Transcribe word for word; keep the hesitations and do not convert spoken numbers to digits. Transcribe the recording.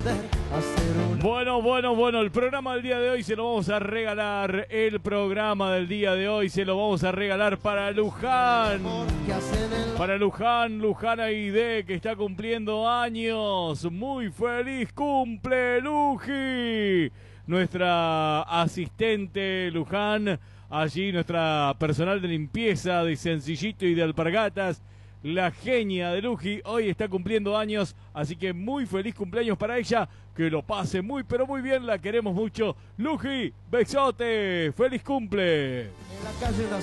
Bueno, bueno, bueno, el programa del día de hoy se lo vamos a regalar. El programa del día de hoy se lo vamos a regalar para Luján. Para Luján, Luján Aide, que está cumpliendo años. Muy feliz cumple, Luji. Nuestra asistente Luján, allí nuestra personal de limpieza de Sencillito y de Alpargatas, la genia de Luji, hoy está cumpliendo años, así que muy feliz cumpleaños para ella, que lo pase muy pero muy bien, la queremos mucho. Luji, besote, feliz cumple. En la calle una